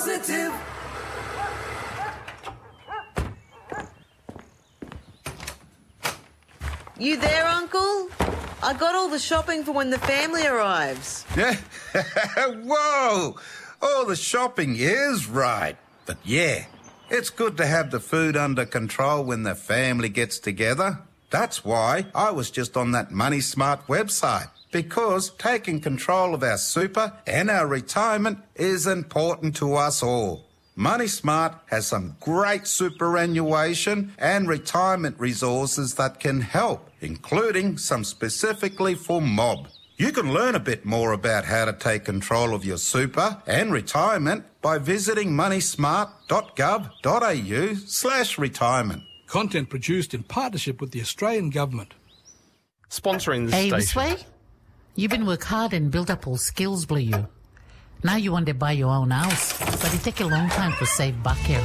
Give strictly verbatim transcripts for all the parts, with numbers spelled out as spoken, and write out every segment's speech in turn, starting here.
positive. You there, Uncle? I got all the shopping for when the family arrives. Yeah. Whoa! All the shopping is right. But yeah, it's good to have the food under control when the family gets together. That's why I was just on that Money Smart website, because taking control of our super and our retirement is important to us all. Money Smart has some great superannuation and retirement resources that can help, including some specifically for mob. You can learn a bit more about how to take control of your super and retirement by visiting moneysmart.gov.au slash retirement. Content produced in partnership with the Australian Government. Sponsoring this hey, station. This way? You've been work hard and build up all skills, Blue you. Now you want to buy your own house, but it take a long time to save bucket.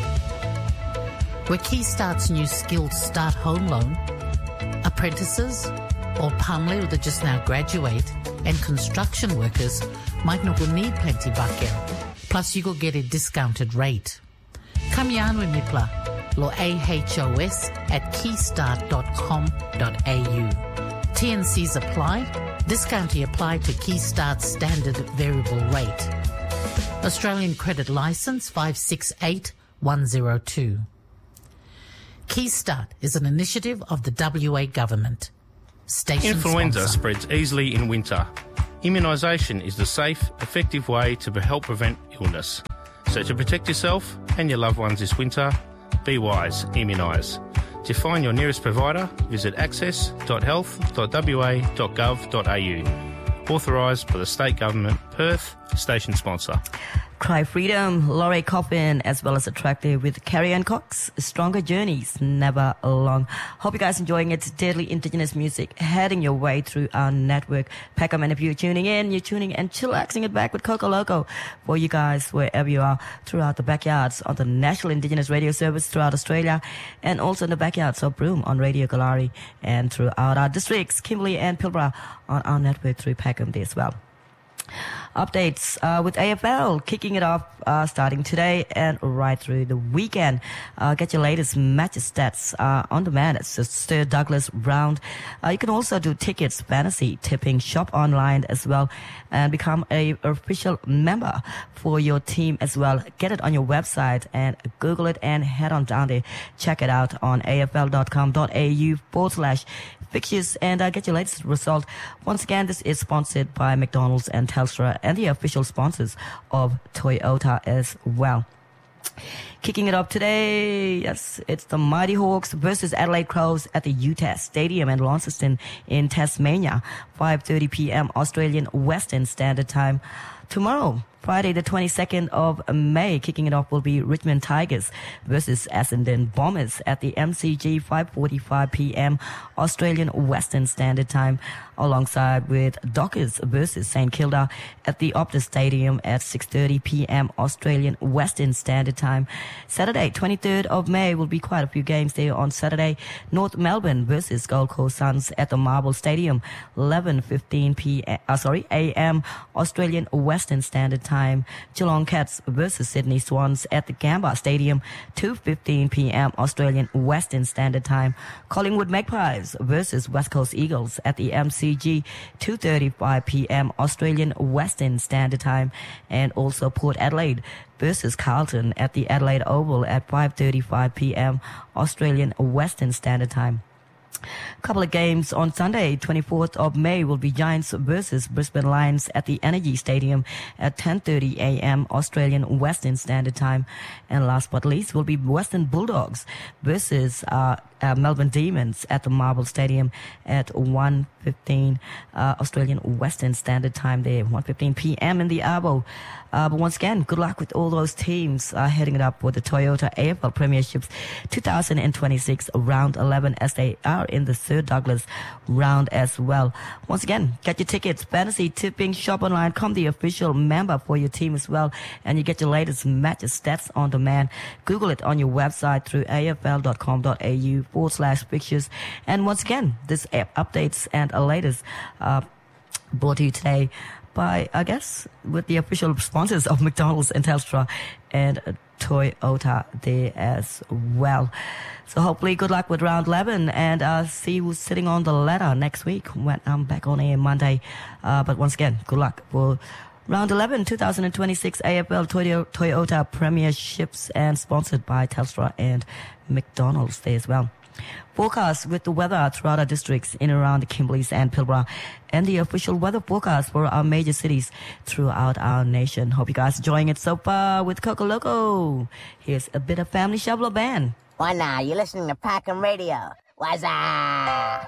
Where Key starts new skilled start home loan, apprentices or Pamela that just now graduate and construction workers might not will need plenty bucket. Plus you go get a discounted rate. Come yarn with Mipla, lo A H O S at keystart dot com dot A U. T N Cs apply. Discount applied to Keystart's standard variable rate. Australian Credit Licence five six eight one zero two. Keystart is an initiative of the W A Government. Station Influenza sponsor. spreads easily in winter. Immunisation is the safe, effective way to help prevent illness. So to protect yourself and your loved ones this winter, be wise, immunise. To find your nearest provider, visit access dot health dot w a dot gov dot a u. Authorised by the State Government, Perth, station sponsor. Cry Freedom, Laurie Coffin, as well as Attractive with Carrie Ann Cox. Stronger Journeys, Never Alone. Hope you guys enjoying it. Deadly Indigenous music heading your way through our network. Peckham, and if you're tuning in, you're tuning and chillaxing it back with Coco Loco for you guys wherever you are throughout the backyards on the National Indigenous Radio Service throughout Australia, and also in the backyards of Broome on Radio Galari, and throughout our districts, Kimberley and Pilbara on our network through Peckham Day as well. Updates uh, with A F L kicking it off uh, starting today and right through the weekend. Uh, get your latest match stats uh, on demand at the Sir Douglas round. Uh, you can also do tickets, fantasy, tipping, shop online as well, and become a official member for your team as well. Get it on your website and Google it and head on down there. Check it out on A F L dot com dot A U forward slash fixtures and uh, get your latest result. Once again, this is sponsored by McDonald's and Telstra and the official sponsors of Toyota as well. Kicking it up today, yes, it's the Mighty Hawks versus Adelaide Crows at the U T A S Stadium in Launceston in Tasmania, five thirty p.m. Australian Western Standard Time. Tomorrow, Friday the twenty-second of May, kicking it off will be Richmond Tigers versus Essendon Bombers at the M C G, five forty-five p.m. Australian Western Standard Time, alongside with Dockers versus St Kilda at the Optus Stadium at six thirty p.m. Australian Western Standard Time. Saturday, twenty-third of May, will be quite a few games there on Saturday. North Melbourne versus Gold Coast Suns at the Marble Stadium, eleven fifteen p.m. Uh, sorry, a m. Australian Western Standard Time. Geelong Cats versus Sydney Swans at the Gambler Stadium, two fifteen p.m. Australian Western Standard Time. Collingwood Magpies versus West Coast Eagles at the M C G, two thirty-five p.m. Australian Western Standard Time. And also Port Adelaide versus Carlton at the Adelaide Oval at five thirty-five p.m. Australian Western Standard Time. Couple of games on Sunday, twenty-fourth of May, will be Giants versus Brisbane Lions at the Energy Stadium at ten thirty a.m. Australian Western Standard Time. And last but not least will be Western Bulldogs versus uh, uh, Melbourne Demons at the Marble Stadium at one fifteen uh, Australian Western Standard Time there, one fifteen p.m. in the Arvo. Uh, but once again, good luck with all those teams uh, heading it up for the Toyota A F L Premierships twenty twenty-six round eleven, as they are in the Sir Douglas round as well. Once again, get your tickets, fantasy, tipping, shop online, come the official member for your team as well, and you get your latest match stats on demand. Google it on your website through A F L dot com dot A U forward slash fixtures. And once again, this updates and latest uh, brought to you today by, I guess, with the official sponsors of McDonald's and Telstra and Toyota there as well. So hopefully good luck with round eleven, and uh, see who's sitting on the ladder next week when I'm back on air Monday. Uh, but once again, good luck for round eleven, twenty twenty-six A F L Toyota, Toyota Premierships, and sponsored by Telstra and McDonald's there as well. Forecast with the weather throughout our districts in and around the Kimberleys and Pilbara, and the official weather forecast for our major cities throughout our nation. Hope you guys are enjoying it so far with Coco Loco. Here's a bit of Family Shoveler Band. Why now? You're listening to Packin' Radio. What's up?